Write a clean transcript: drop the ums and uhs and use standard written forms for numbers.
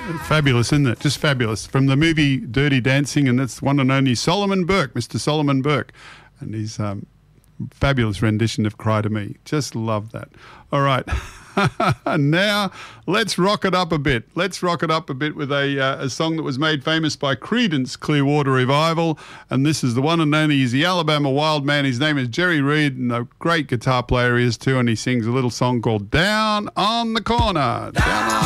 Fabulous, isn't it? Just fabulous. From the movie Dirty Dancing, and that's one and only Solomon Burke, Mr. Solomon Burke. And his fabulous rendition of Cry to Me. Just love that. All right. Now, let's rock it up a bit. Let's rock it up a bit with a song that was made famous by Creedence Clearwater Revival. And this is the one and only, he's the Alabama Wild Man. His name is Jerry Reed, and a great guitar player he is too. And he sings a little song called Down on the Corner. Down on